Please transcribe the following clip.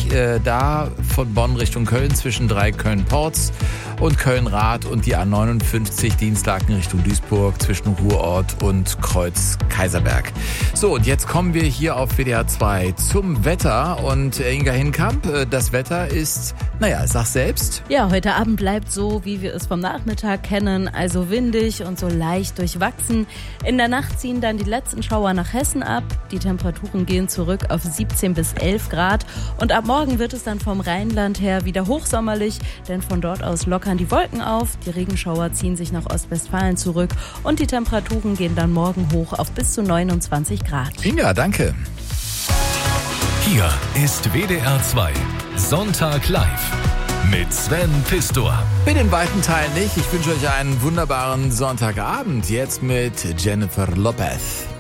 Da von Bonn Richtung Köln zwischen 3 Köln-Ports und Köln-Rath und die A59 Dienstlaken Richtung Duisburg zwischen Ruhrort und Kreuz-Kaiserberg. So, und jetzt kommen wir hier auf WDR 2 zum Wetter. Und Inga Hinkamp, das Wetter ist, sag selbst. Ja, heute Abend bleibt so, wie wir es vom Nachmittag kennen, also windig und so leicht durchwachsen. In der Nacht ziehen dann die letzten Schauer nach Hessen ab. Die Temperaturen gehen zurück auf 17 bis 11 Grad. Und ab morgen wird es dann vom Rheinland her wieder hochsommerlich, denn von dort aus lockern die Wolken auf. Die Regenschauer ziehen sich nach Ostwestfalen zurück und die Temperaturen gehen dann morgen hoch auf bis zu 29 Grad. Inga, danke. Hier ist WDR 2 Sonntag live mit Sven Pistor. Bin in weiten Teilen nicht. Ich wünsche euch einen wunderbaren Sonntagabend. Jetzt mit Jennifer Lopez.